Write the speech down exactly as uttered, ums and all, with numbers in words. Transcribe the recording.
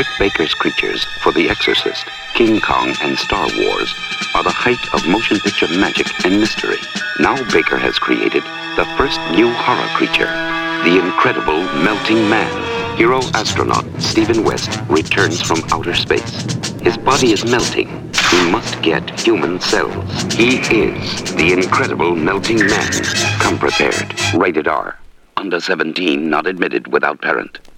Rick Baker's creatures for The Exorcist, King Kong, and Star Wars are the height of motion picture magic and mystery. Now Baker has created the first new horror creature, the incredible Melting Man. Hero astronaut Stephen West returns from outer space. His body is melting. He must get human cells. He is the incredible Melting Man. Come prepared. Rated R. Under seventeen, not admitted without parent.